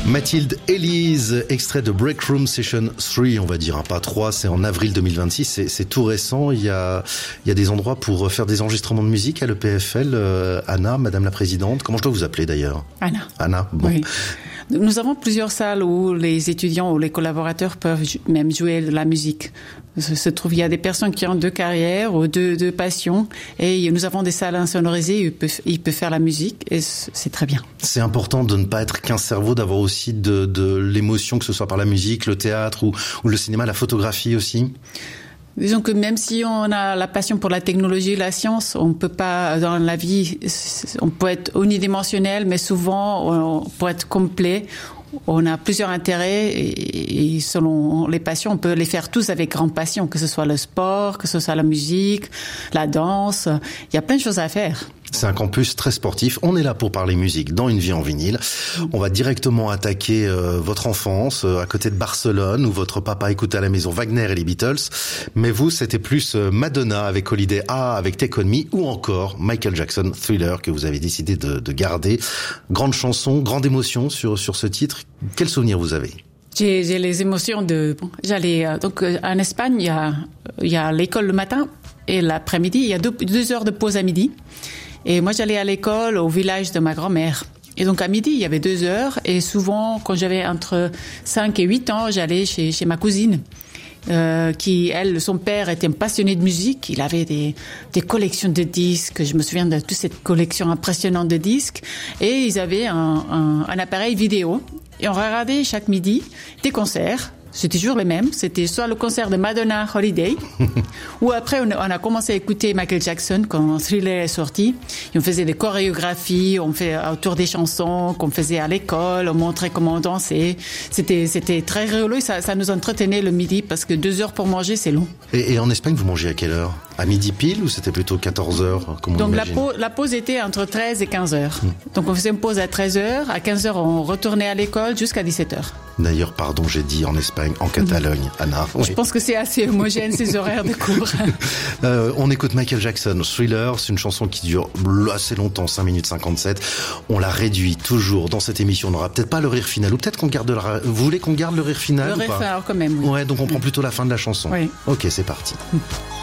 Mathilde Élise, extrait de Break Room Session 3, on va dire, hein, pas 3, c'est en avril 2026, c'est tout récent. Il y a des endroits pour faire des enregistrements de musique à l'EPFL. Anna, Madame la Présidente, comment je dois vous appeler d'ailleurs ? Anna, bon. Oui. Nous avons plusieurs salles où les étudiants ou les collaborateurs peuvent même jouer de la musique. Il y a des personnes qui ont deux carrières ou deux passions, et nous avons des salles insonorisées où ils peuvent faire la musique, et c'est très bien. C'est important de ne pas être qu'un cerveau, d'avoir aussi de l'émotion, que ce soit par la musique, le théâtre ou le cinéma, la photographie aussi. Disons que même si on a la passion pour la technologie et la science, on peut pas, dans la vie, on peut être unidimensionnel, mais souvent, pour être complet, on a plusieurs intérêts, et selon les passions, on peut les faire tous avec grande passion, que ce soit le sport, que ce soit la musique, la danse. Il y a plein de choses à faire. C'est un campus très sportif. On est là pour parler musique dans Une vie en vinyle. On va directement attaquer votre enfance à côté de Barcelone, où votre papa écoutait à la maison Wagner et les Beatles. Mais vous, c'était plus Madonna avec Holiday, avec Take On Me, ou encore Michael Jackson, Thriller, que vous avez décidé de garder. Grande chanson, grande émotion sur ce titre. Quel souvenir vous avez ? J'ai les émotions j'allais donc en Espagne, il y a l'école le matin et l'après-midi, il y a deux heures de pause à midi. Et moi, j'allais à l'école au village de ma grand-mère. Et donc, à midi, il y avait 2 heures. Et souvent, quand j'avais entre 5 et 8 ans, j'allais chez ma cousine, qui, son père était un passionné de musique. Il avait des collections de disques. Je me souviens de toute cette collection impressionnante de disques. Et ils avaient un appareil vidéo. Et on regardait chaque midi des concerts. C'était toujours les mêmes. C'était soit le concert de Madonna, Holiday, ou après on a commencé à écouter Michael Jackson quand Thriller est sorti. Et on faisait des chorégraphies, on fait autour des chansons qu'on faisait à l'école, on montrait comment on dansait. C'était très rigolo et ça nous entretenait le midi parce que 2 heures pour manger, c'est long. Et en Espagne, vous mangez à quelle heure ? À midi pile ou c'était plutôt 14 heures ? Donc la pause était entre 13 et 15 heures. Donc on faisait une pause à 13 heures, à 15 heures on retournait à l'école jusqu'à 17 heures. D'ailleurs, pardon, j'ai dit en Espagne, en Catalogne, Anna. Oui. Je pense que c'est assez homogène ces horaires de cours. On écoute Michael Jackson, Thriller, c'est une chanson qui dure assez longtemps, 5 minutes 57. On la réduit toujours dans cette émission. On n'aura peut-être pas le rire final, ou peut-être qu'on garde vous voulez qu'on garde le rire final ? Le rire final quand même, oui. Ouais, donc on prend plutôt la fin de la chanson. Oui. Ok, c'est parti.